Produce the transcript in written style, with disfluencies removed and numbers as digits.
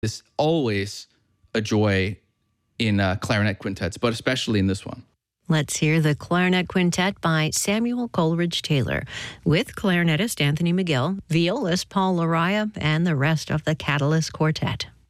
is always a joy in clarinet quintets, but especially in this one. Let's hear the Clarinet Quintet by Samuel Coleridge Taylor with clarinetist Anthony McGill, violist Paul Laraya, and the rest of the Catalyst Quartet.